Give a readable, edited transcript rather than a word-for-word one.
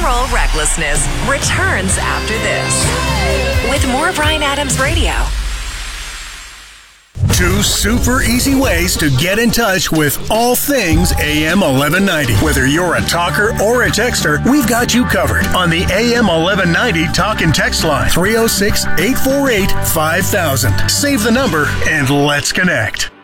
control recklessness returns after this. With more Bryan Adams Radio. 2 super easy ways to get in touch with all things AM 1190. Whether you're a talker or a texter, we've got you covered on the AM 1190 talk and text line, 306-848-5000. Save the number and let's connect.